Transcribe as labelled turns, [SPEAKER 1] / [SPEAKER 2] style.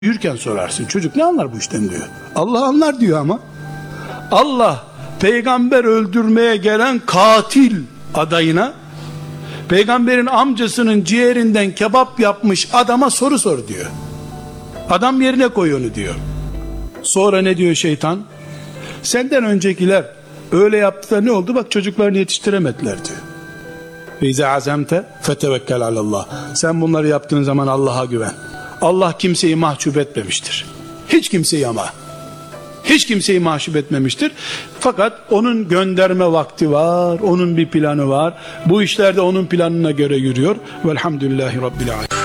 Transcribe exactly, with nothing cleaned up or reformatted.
[SPEAKER 1] Yürürken sorarsın, çocuk ne anlar bu işten diyor. Allah anlar diyor ama. Allah peygamber öldürmeye gelen katil adayına, peygamberin amcasının ciğerinden kebap yapmış adama soru sor diyor. Adam yerine koy onu diyor. Sonra ne diyor şeytan? Senden öncekiler öyle yaptı da ne oldu? Bak çocuklarını yetiştiremediler diyor. İza azamte fetevekkel alallah. Sen bunları yaptığın zaman Allah'a güven. Allah kimseyi mahcup etmemiştir. Hiç kimseyi ama. Hiç kimseyi mahcup etmemiştir. Fakat onun gönderme vakti var. Onun bir planı var. Bu işlerde onun planına göre yürüyor. Velhamdülillahi Rabbil alemin.